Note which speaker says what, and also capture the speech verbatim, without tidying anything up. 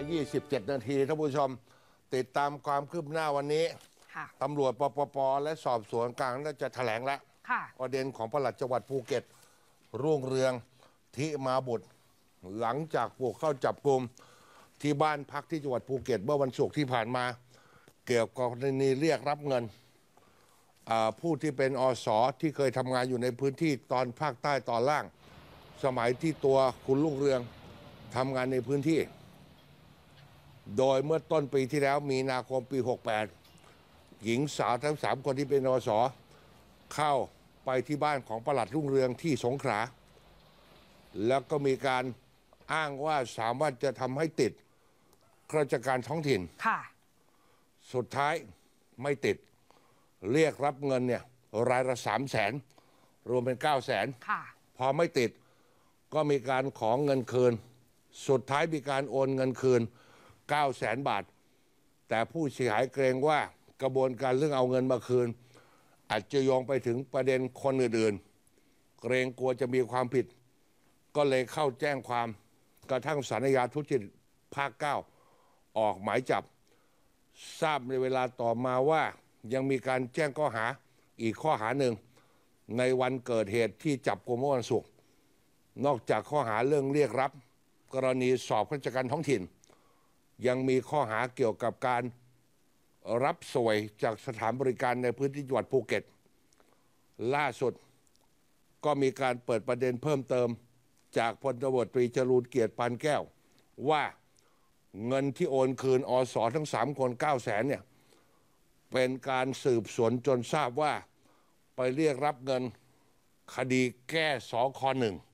Speaker 1: ยี่สิบเจ็ด นาทีท่านผู้ชมติดตามความคืบหน้าวันนี้ตำรวจปปปและสอบสวนกลางน่าจะแถลงแล้วประเด็นของปลัดจังหวัดภูเก็ตรุ่งเรืองทิมาบุตรหลังจากบุกเข้าจับกลุ่มที่บ้านพักที่จังหวัดภูเก็ตเมื่อวันศุกร์ที่ผ่านมาเกี่ยวกับกรณีเรียกรับเงินผู้ที่เป็นอสที่เคยทำงานอยู่ในพื้นที่ตอนภาคใต้ตอนล่างสมัยที่ตัวคุณรุ่งเรืองทำงานในพื้นที่โดยเมื่อต้นปีที่แล้วมีนาคมปีหกแปดหญิงสาวทั้งสามคนที่เป็นอสเข้าไปที่บ้านของปลัดรุ่งเรืองที่สงขลาแล้วก็มีการอ้างว่าสามารถจะทำให้ติดข้าราชการท้องถิ่นค่ะสุดท้ายไม่ติดเรียกรับเงินเนี่ยรายละสามแสนรวมเป็นเก้าแสนค่ะพอไม่ติดก็มีการขอเงินคืนสุดท้ายมีการโอนเงินคืนเก้าแสนบาทแต่ผู้เสียหายเกรงว่ากระบวนการเรื่องเอาเงินมาคืนอาจจะโยงไปถึงประเด็นคนอื่นๆเกรงกลัวจะมีความผิดก็เลยเข้าแจ้งความกระทั่งศาลฎีกาทุจริตภาคเก้าออกหมายจับทราบในเวลาต่อมาว่ายังมีการแจ้งข้อหาอีกข้อหาหนึ่งในวันเกิดเหตุที่จับกุมเมื่อวันศุกร์นอกจากข้อหาเรื่องเรียกรับกรณีสอบข้าราชการท้องถิ่นยังมีข้อหาเกี่ยวกับการรับสวยจากสถานบริการในพื้นที่จังหวัดภูเก็ตล่าสุดก็มีการเปิดประเด็นเพิ่มเติมจากพลตบตรีจรูญเกียรติปานแก้วว่าเงินที่โอนคืนอสทั้งสามคนเก้าแสนเนี่ยเป็นการสืบสวนจนทราบว่าไปเรียกรับเงินคดีแก้สคหนึ่ง